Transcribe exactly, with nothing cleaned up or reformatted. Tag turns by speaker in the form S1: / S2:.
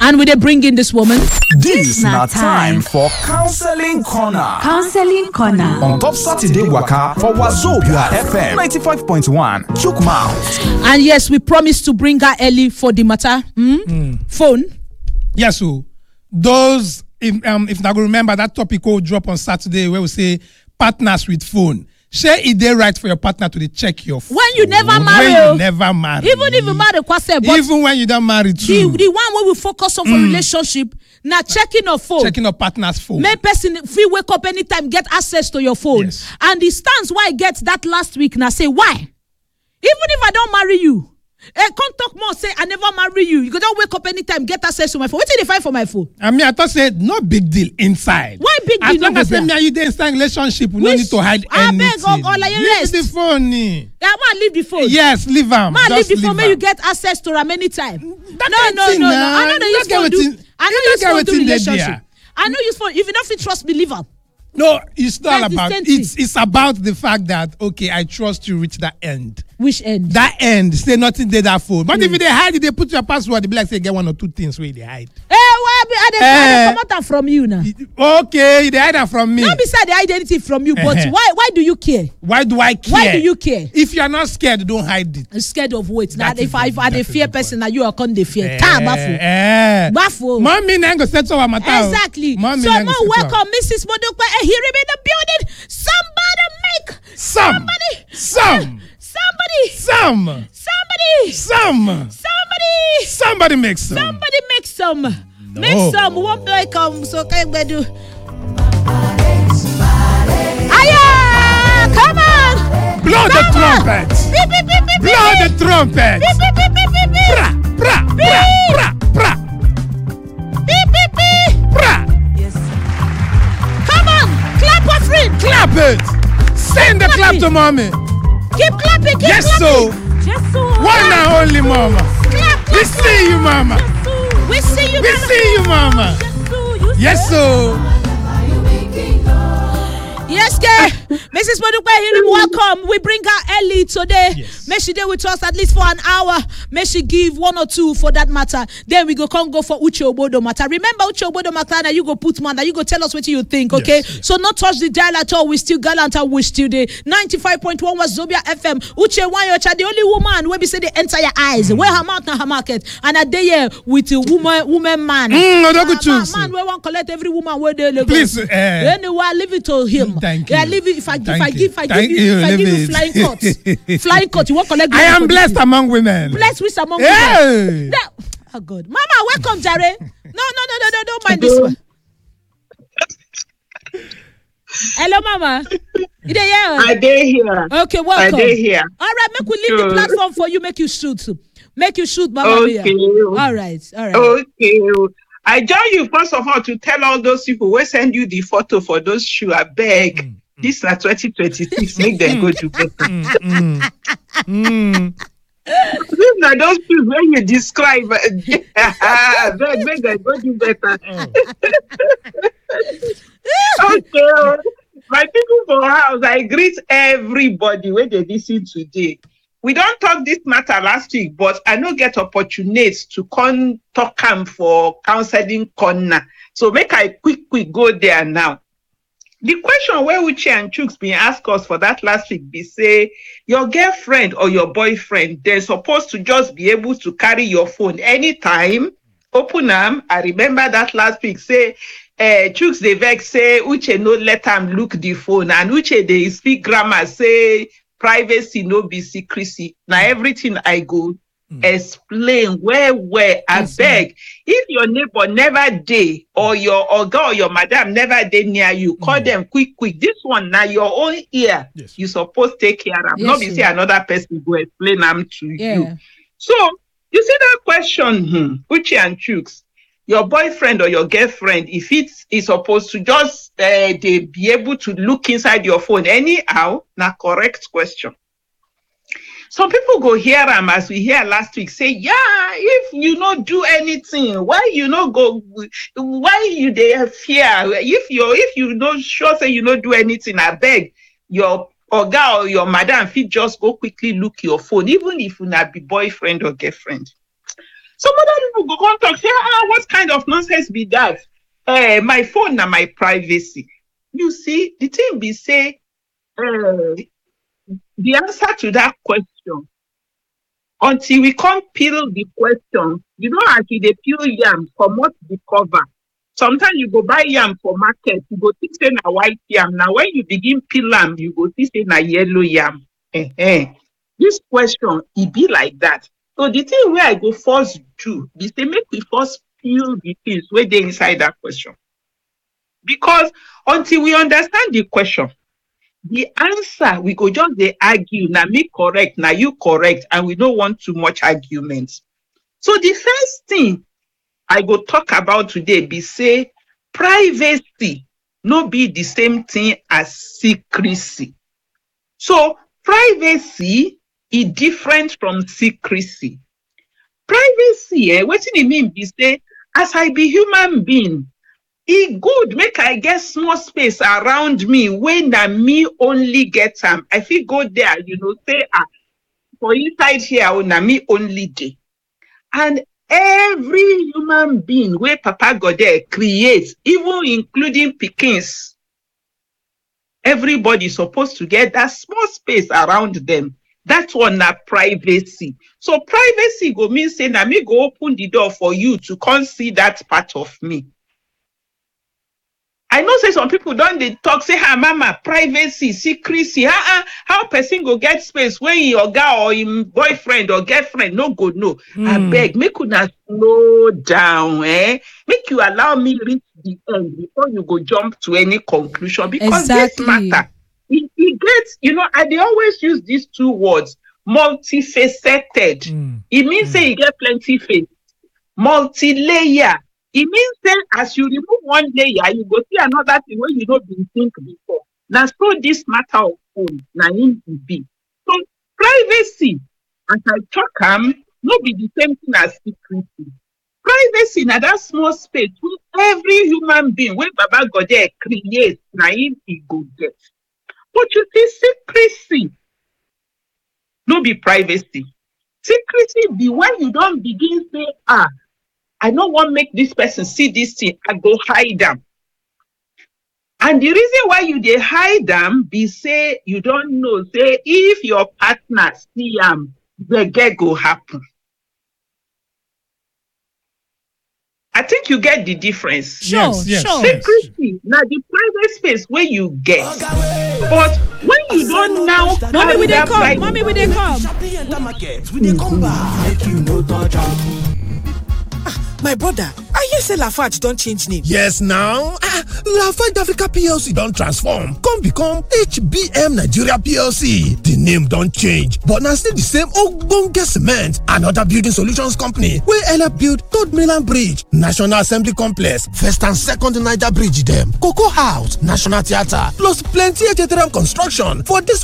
S1: And we they bring in this woman.
S2: This na time for Counseling Corner.
S3: Counseling Corner.
S2: On top Saturday Waka for Wazobia F M ninety-five point one, Chukmouth.
S1: And yes, we promised to bring her early for the matter. Hmm? Mm. Phone.
S4: Yes, so those, if, um, if I go remember that topic will drop on Saturday where we say partners with phone. Share it there right for your partner to check your phone.
S1: When you never marry.
S4: When you never marry.
S1: Even if you marry, but
S4: even when you don't marry too.
S1: The, the one where we focus on for mm. relationship, now checking your phone.
S4: Checking your partner's phone.
S1: Make person free wake up anytime, get access to your phone. Yes. And the stance why I get that last week, now say, why? Even if I don't marry you, eh, come talk more, say I never marry you. You don't wake up anytime, get access to my phone. What did they find for my phone?
S4: I mean, I thought say no big deal inside.
S1: Why big deal?
S4: As long as me and you dey inside relationship, we don't need to hide anything.
S1: I beg, oh, oh, like
S4: leave the phone.
S1: Yeah, man, leave the phone.
S4: Yes, leave them.
S1: Man, leave the phone. May you get access to them anytime.
S4: That
S1: no, no, no, no. I know they use phone do. I know
S4: you
S1: use phone do relationship.
S4: There.
S1: I know use phone. If you don't feel trust me, leave them.
S4: No, it's not about it's it's about the fact that okay, I trust you reach that end.
S1: Which end?
S4: That end. Say nothing there that phone. But mm. if they hide it, they put your password, they be like say get one or two things where they hide.
S1: Eh, why are they, uh, they come out from you now?
S4: Okay, they hide that from me.
S1: Not beside the identity from you, but uh-huh. why why do you care?
S4: Why do I care?
S1: Why do you care?
S4: If you are not scared, don't hide it.
S1: I'm scared of what? Now if I if I the fear person, now you are con the fear.
S4: Eh,
S1: Ta bafu.
S4: Eh.
S1: Bafu.
S4: Mommy nango settle our matter.
S1: Exactly.
S4: Mommy
S1: so now welcome Missus Modokwe. He remain in the building. Somebody make
S4: some
S1: somebody
S4: some
S1: somebody
S4: some
S1: somebody
S4: some
S1: somebody
S4: somebody make some
S1: somebody make some
S4: no.
S1: make some one play come so can we do Aya come on
S4: blow
S1: come
S4: the
S1: on.
S4: trumpet
S1: Beep, beep, beep, beep,
S4: blow
S1: beep.
S4: the trumpet
S1: Beep, beep, beep, beep, beep, beep.
S4: Bra, bra,
S1: Beep.
S4: bra, bra,
S1: Beep, beep, beep.
S4: bra.
S1: Yes. Come on, clap for free.
S4: Clap it. Send the
S1: Clap
S4: clap
S1: it.
S4: to mommy.
S1: Keep clapping, keep
S4: Yes,
S1: clapping.
S4: so.
S1: Yes, so.
S4: One and only mama.
S1: Clap, clap,
S4: We see you, mama.
S1: clap. We see you,
S4: We
S1: mama.
S4: see you, mama. Yes, so.
S1: Yes, girl. Missus Modukwe, welcome. We bring her early today.
S4: Yes.
S1: May she stay with us at least for an hour. May she give one or two for that matter. Then we go come go for Uche Obodo matter. Remember Uche Obodo matter, now you go put man, now you go tell us what you think, okay?
S4: Yes, yes.
S1: So not touch the dial at all. We still gallant and we still there. ninety-five point one was Zobia F M. Uche Wanyocha, the only woman where we say they enter your eyes. Mm. Where her mouth and her market. And a day here with a woman, woman man.
S4: Mm, no, don't
S1: uh,
S4: choose.
S1: Man, man, we want collect every woman where they live.
S4: Please, uh,
S1: anyway, leave it to him.
S4: Thank
S1: Yeah,
S4: you.
S1: leave it. If I give, if I
S4: Thank
S1: give, if I
S4: Thank
S1: give you, if I give you
S4: you,
S1: flying
S4: leave
S1: court, flying court, you won't collect.
S4: I am blessed among women.
S1: Blessed with among
S4: Hey.
S1: women. That, oh God, Mama, welcome, Jare. No, no, no, no, no, don't mind this one. Hello, Mama. You there? Yeah.
S5: I dey here.
S1: Okay, welcome.
S5: I dey here.
S1: All right, make we leave
S5: Sure.
S1: the platform for you. Make you shoot. Make you shoot, Mama.
S5: Okay.
S1: Mia. All right, all right.
S5: Okay. I join you first of all to tell all those people who send you the photo for those shoes. I beg. Mm. This is twenty twenty-six. Make them go to better.
S4: Mm, mm, mm.
S5: These are those shoes when you describe. Beg, make them go do better. Okay. My people for house, I greet everybody when they listen today. We don't talk this matter last week, but I no get opportunity to come talk am for Counseling Corner. So make I quick, quick go there now. The question where Uche and Chooks been asked us for that last week be say, your girlfriend or your boyfriend, they're supposed to just be able to carry your phone anytime, open them. I remember that last week, say, uh, Chooks they vex say, Uche no let them look the phone, and Uche they speak grammar, say, privacy no be secrecy. Now everything I go mm. explain where where I yes, beg. If your neighbor never day or your oga or your madam never day near you, call mm. them quick quick. This one now your own ear. Yes. You supposed take care of. Yes, not be say another person go explain them to yeah. you. So you see that question, hmm, Uche and Chooks. Your boyfriend or your girlfriend, if it's is supposed to just uh, they be able to look inside your phone anyhow, na correct question. Some people go hear them as we hear last week say, yeah, if you not do anything, why you not go? Why you they fear? If you if you not sure say you not do anything, I beg your oga or your madam fit just go quickly look your phone, even if you not be boyfriend or girlfriend. Some other people go come talk, say, ah, what kind of nonsense be that? Uh, my phone and my privacy. You see, the thing be say, uh, the answer to that question, until we come peel the question, you know, as you dey peel yam, comot the cover. Sometimes you go buy yam for market, you go think say na white yam. Now when you begin peel yam, you go see say na yellow yam. Eh-eh. This question, it be like that. So the thing where I go first do is they make me first peel the things where they inside that question. Because until we understand the question, the answer, we go just they argue, now me correct, now you correct, and we don't want too much arguments. So the first thing I go talk about today be say privacy no be the same thing as secrecy. So privacy is different from secrecy. Privacy, eh, what it mean be say, as I be human being, it good make I get small space around me when na me only get am. I feel go there, you know, say ah, for inside here, na me only day. And every human being where Papa God there creates, even including pikins, everybody supposed to get that small space around them. That's one na privacy. So privacy go mean say na me go open the door for you to come see that part of me. I know say some people don't they talk, say, ha, mama, privacy, secrecy, ha, ha, how person go get space when your girl or him boyfriend or girlfriend no go no. Mm. I beg, make una slow down, eh? Make you allow me reach the end before you go jump to any conclusion. Because exactly. This matter, it, it gets, you know, I they always use these two words, multifaceted. Mm. It means mm. say you get plenty face, multi-layer. It means that as you remove one layer, you go see another thing where you don't think before. Now, so this matter of phone, now in to be. So privacy, as I talk, um, not be the same thing as secrecy. Privacy, now that small space, where every human being, when Baba God there creates, now in he go get. But you see, secrecy, no be privacy. Secrecy be when you don't begin say, ah, I don't want to make this person see this thing. I go hide them. And the reason why you they hide them be say you don't know. Say if your partner see them, the get go happen. I think you get the difference.
S1: Sure, yes, yes, sure.
S5: Secrecy, now the private space where you get. But when you don't now,
S1: mommy, we they come. Mommy, we they come.
S3: My brother, I hear say Lafarge don't change name.
S6: Yes now, ah, Lafarge Africa P L C don't transform, come become H B M Nigeria P L C. The name don't change, but now still the same ogbonge cement and other building solutions company wey help build Third Mainland Bridge, National Assembly Complex, First and Second Niger Bridge dem, Cocoa House, National Theatre, plus plenty H T M construction for this